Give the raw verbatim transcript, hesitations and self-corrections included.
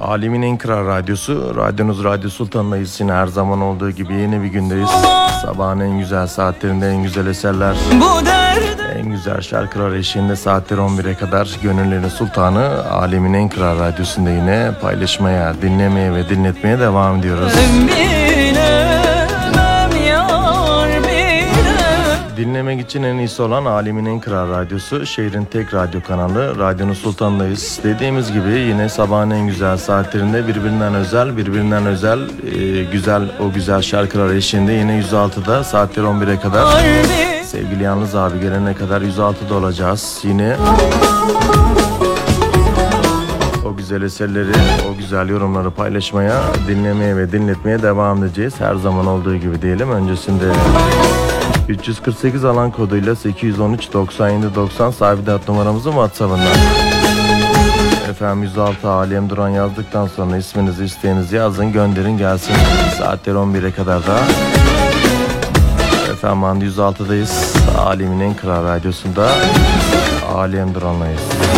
Alemin en kral radyosu, radyonuz Radyo Sultan'dayız. Yine her zaman olduğu gibi yeni bir gündeyiz. Sabahın en güzel saatlerinde en güzel eserler, en güzel şarkılar eşliğinde saatleri on bire kadar gönüllerin sultanı Alemin en kral radyosunda yine paylaşmaya, dinlemeye ve dinletmeye devam ediyoruz. Dinlemek için en iyisi olan Alemin en kral radyosu, şehrin tek radyo kanalı Radyonuz Sultan'dayız. Dediğimiz gibi yine sabahın en güzel saatlerinde birbirinden özel, birbirinden özel, e, güzel o güzel şarkılar eşliğinde yine yüz altıda saatler on bire kadar. Sevgili Yalnız abi gelene kadar yüz altıda olacağız. Yine o güzel eserleri, o güzel yorumları paylaşmaya, dinlemeye ve dinletmeye devam edeceğiz. Her zaman olduğu gibi diyelim. Öncesinde üç yüz kırk sekiz alan koduyla sekiz yüz on üç doksan yedi doksan sabit hat numaramızın WhatsApp'ından. Efendim yüz altı Alem Duran yazdıktan sonra isminizi, isteğinizi yazın, gönderin gelsin. Saatler on bire kadar da efendim yüz altıdayız. Alemin en kral radyosunda Alem Duran'layız.